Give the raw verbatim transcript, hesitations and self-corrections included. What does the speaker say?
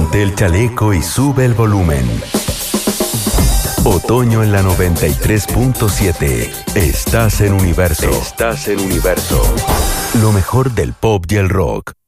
Ponte el chaleco y sube el volumen. Otoño en la noventa y tres punto siete. Estás en Universo. Estás en Universo. Lo mejor del pop y el rock.